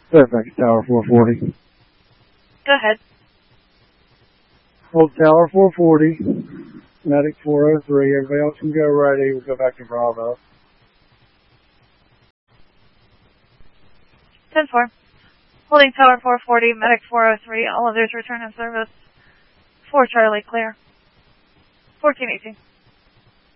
Fairfax Tower 440. Go ahead. Hold Tower 440, Medic 403. Everybody else can go ready. We'll go back to Bravo. 10-4. Holding Tower 440, Medic 403. All others return in service. 4 Charlie, clear. 1418.